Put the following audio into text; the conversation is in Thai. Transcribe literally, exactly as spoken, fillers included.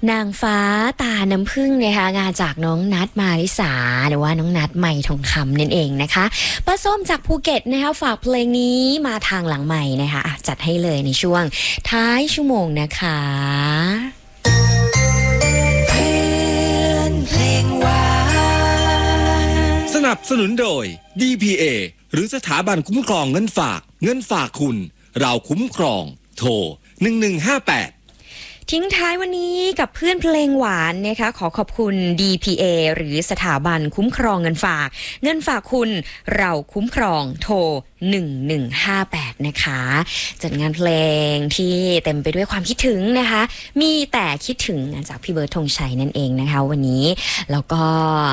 นางฟ้าตาน้ำผึ้งนะคะงานจากน้องนัทมาริสาหรือว่าน้องนัทใหม่ทองคำนั่นเองนะคะป้าส้มจากภูเก็ตนะคะฝากเพลงนี้มาทางหลังใหม่นะคะะจัดให้เลยในช่วงท้ายชั่วโมงนะคะเพื่อนเพลงหวานสนับสนุนโดย ดี พี เอ หรือสถาบันคุ้มครองเงินฝากเงินฝากคุณเราคุ้มครองโทรหนึ่งหนึ่งห้าแปดทิ้งท้ายวันนี้กับเพื่อนเพลงหวานนะคะขอขอบคุณ ดี พี เอ หรือสถาบันคุ้มครองเงินฝากเงินฝากคุณเราคุ้มครองโทรหนึ่งหนึ่งห้าแปดนะคะจัดงานเพลงที่เต็มไปด้วยความคิดถึงนะคะมีแต่คิดถึงจากพี่เบิร์ดธงชัยนั่นเองนะคะวันนี้แล้วก็